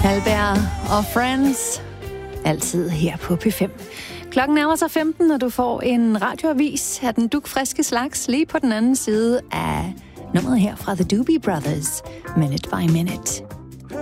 Albert og Friends. Altid her på P5. Klokken nærmer sig 15, og du får en radioavis af den dugfriske slags lige på den anden side af nummeret her fra The Doobie Brothers. Minute by Minute.